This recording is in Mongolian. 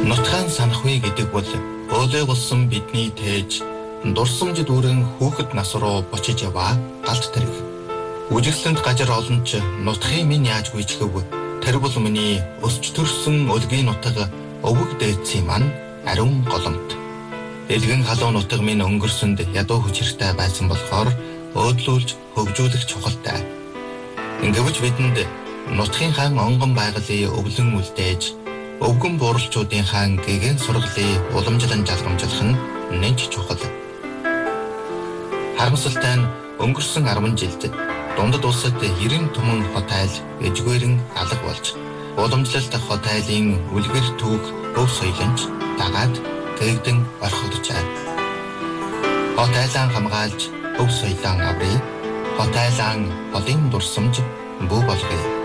Нутгаан санахуй гэдэг бол өөлөө болсон бидний тээж дурсамж дүүрэн хүүхэд нас руу бочиж яваа галт тэрэг. Үжиглэнд гажир олон ч нутгийн минь яаж гүйчгэв тэр бол миний өсч төрсөн өлгийн нутаг өвөг дээдсийн маань ариун голомт. Элгэн халуун нутаг минь өнгөрсөнд ядуу хүчиртэй байсан болохоор өөдлүүлж хөгжүүлэх чухалтай. Ингэвч бидэнд нутгийн хаан онгон байгалын өвлөн үлдээж өвгөн бууралчуудын хаан гэгэн сургалын уламжлан жалгамжлах нь нэнч чухал. Харамсалтай нь өнгөрсөн 10 жилд дундад улсад 90 түмэн хот айл эжгээрэн алга болж уламжлалт хот айлын үлгэр түүх өв соёлонч дагаад тэгдэн орхигдожээ. Хот айлан хамгаалж өв соёлон аврыг хот айлан холын дурсамж бүү болгоё.